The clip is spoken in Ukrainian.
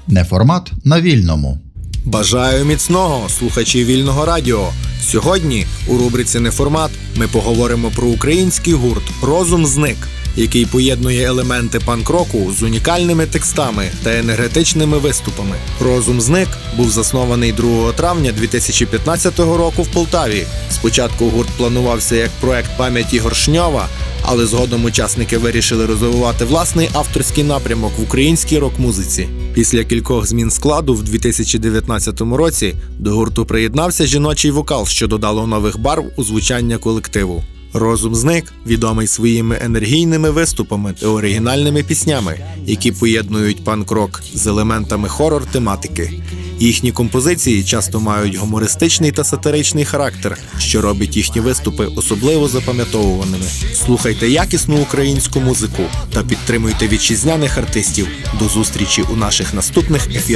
Неформат на Вільному. Бажаю міцного, слухачі Вільного радіо. Сьогодні у рубриці «Неформат» ми поговоримо про український гурт «Розум зник», який поєднує елементи панк-року з унікальними текстами та енергетичними виступами. «Розум зник» був заснований 2 травня 2015 року в Полтаві. Спочатку гурт планувався як проект пам'яті Горшньова, але згодом учасники вирішили розвивати власний авторський напрямок в українській рок-музиці. Після кількох змін складу в 2019 році до гурту приєднався жіночий вокал, що додало нових барв у звучання колективу. «Розум зник» відомий своїми енергійними виступами та оригінальними піснями, які поєднують панк-рок з елементами хорор-тематики. Їхні композиції часто мають гумористичний та сатиричний характер, що робить їхні виступи особливо запам'ятовуваними. Слухайте якісну українську музику та підтримуйте вітчизняних артистів. До зустрічі у наших наступних ефірах.